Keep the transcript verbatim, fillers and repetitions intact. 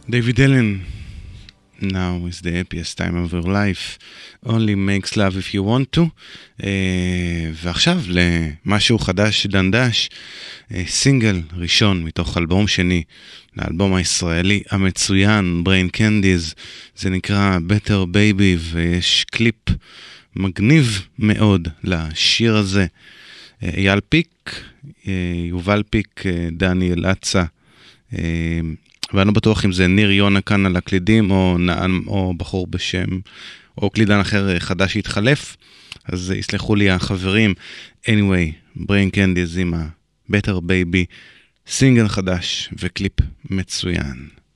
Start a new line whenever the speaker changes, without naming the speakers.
David Allen, now is the happiest time of your life, only makes love if you want to. uh, ועכשיו למשהו חדש דנדש, uh, סינגל ראשון מתוך אלבום שני, לאלבום הישראלי המצוין, Brain Candies, זה נקרא Better Baby, ויש קליפ מגניב מאוד לשיר הזה. uh, אייל פיק, uh, יובל פיק, uh, דניאל אצה, uh, ואני לא בטוח אם זה ניר יונה כאן על הקלידים, או נען, או בחור בשם, או קלידן אחר חדש שהתחלף, אז יסלחו לי החברים. anyway, Brain Candies עם ה-Better Baby, סינגל חדש וקליפ מצוין.